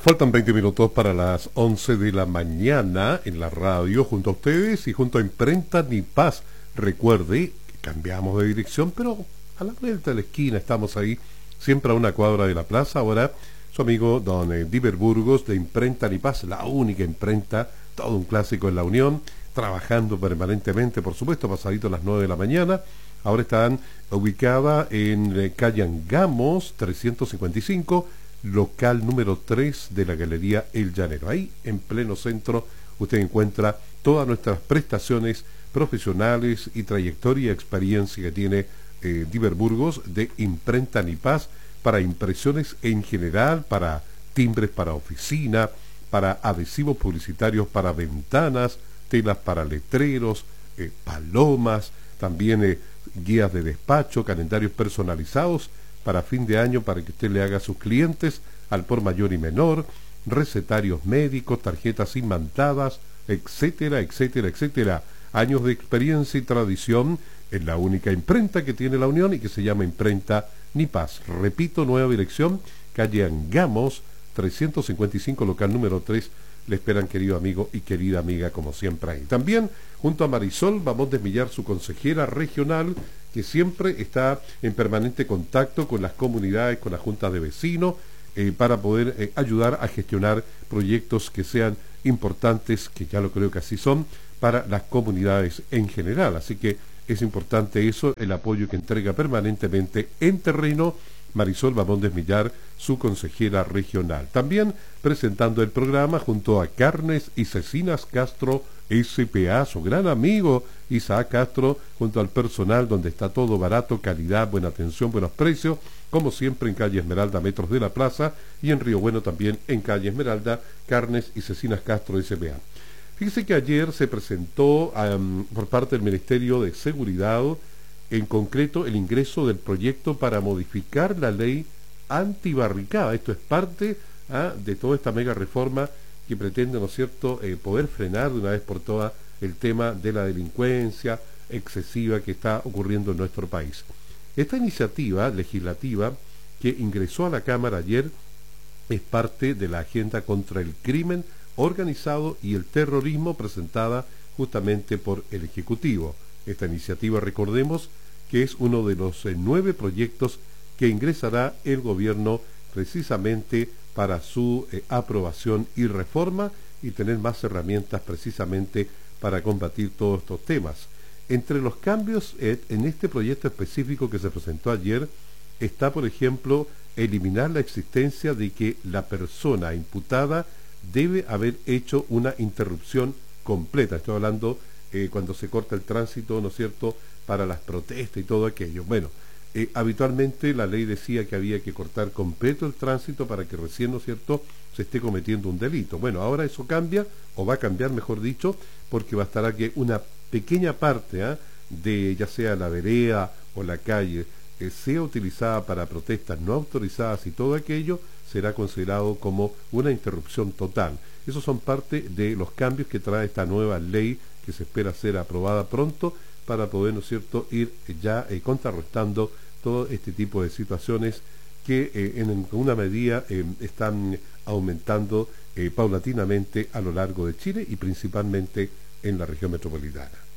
Faltan 20 minutos para las 11 de la mañana en la radio, junto a ustedes y junto a Imprenta Ni Paz. Recuerde que cambiamos de dirección, pero a la vuelta de la esquina estamos ahí, siempre a una cuadra de la plaza. Ahora su amigo don Diver Burgos de Imprenta Ni Paz, la única imprenta, todo un clásico en la Unión, trabajando permanentemente, por supuesto, pasadito a las 9 de la mañana. Ahora están ubicada en calle Angamos 355, local número 3 de la Galería El Llanero. Ahí, en pleno centro, usted encuentra todas nuestras prestaciones profesionales y trayectoria y experiencia que tiene Diver Burgos de Imprenta Ni Paz, para impresiones en general, para timbres para oficina, para adhesivos publicitarios para ventanas, telas para letreros, palomas, también guías de despacho, calendarios personalizados para fin de año para que usted le haga a sus clientes al por mayor y menor, recetarios médicos, tarjetas imantadas, etcétera, etcétera, etcétera. Años de experiencia y tradición en la única imprenta que tiene la Unión y que se llama Imprenta Ni Paz. Repito, nueva dirección, calle Angamos 355, local número 3. Le esperan, querido amigo y querida amiga, como siempre ahí. También, junto a Marisol Vamos Desmillar, su consejera regional, que siempre está en permanente contacto con las comunidades, con las juntas de vecinos, para poder ayudar a gestionar proyectos que sean importantes, que ya lo creo que así son, para las comunidades en general. Así que es importante eso, el apoyo que entrega permanentemente en terreno Marisol Vamos Desmillar, su consejera regional. También presentando el programa junto a Carnes y Cecinas Castro S.P.A., su gran amigo Isaac Castro, junto al personal donde está todo barato, calidad, buena atención, buenos precios, como siempre en calle Esmeralda, metros de la plaza, y en Río Bueno también en calle Esmeralda, Carnes y Cecinas Castro S.P.A. Fíjese que ayer se presentó por parte del Ministerio de Seguridad, en concreto el ingreso del proyecto para modificar la ley antibarricada. Esto es parte de toda esta mega reforma que pretende, ¿no es cierto?, poder frenar de una vez por todas el tema de la delincuencia excesiva que está ocurriendo en nuestro país. Esta iniciativa legislativa que ingresó a la Cámara ayer es parte de la agenda contra el crimen organizado y el terrorismo presentada justamente por el Ejecutivo. Esta iniciativa, recordemos, que es uno de los 9 proyectos que ingresará el gobierno precisamente para su aprobación y reforma y tener más herramientas precisamente para combatir todos estos temas. Entre los cambios en este proyecto específico que se presentó ayer está, por ejemplo, eliminar la existencia de que la persona imputada debe haber hecho una interrupción completa. Estoy hablando cuando se corta el tránsito, ¿no es cierto?, para las protestas y todo aquello. Bueno, habitualmente la ley decía que había que cortar completo el tránsito para que recién, ¿no es cierto?, se esté cometiendo un delito. Bueno, ahora eso cambia, o va a cambiar, mejor dicho, porque bastará que una pequeña parte de ya sea la vereda o la calle sea utilizada para protestas no autorizadas y todo aquello será considerado como una interrupción total. Esos son parte de los cambios que trae esta nueva ley que se espera ser aprobada pronto para poder, ¿no es cierto?, ir ya contrarrestando todo este tipo de situaciones que en una medida están aumentando paulatinamente a lo largo de Chile y principalmente en la región metropolitana.